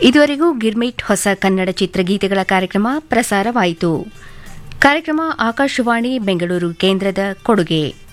ಇದುವರೆಗೂ ಗಿರ್ಮಿಟ್ ಹೊಸ ಕನ್ನಡ ಚಿತ್ರಗೀತೆಗಳ ಕಾರ್ಯಕ್ರಮ ಪ್ರಸಾರವಾಯಿತು. ಕಾರ್ಯಕ್ರಮ ಆಕಾಶವಾಣಿ ಬೆಂಗಳೂರು ಕೇಂದ್ರದ ಕೊಡುಗೆ.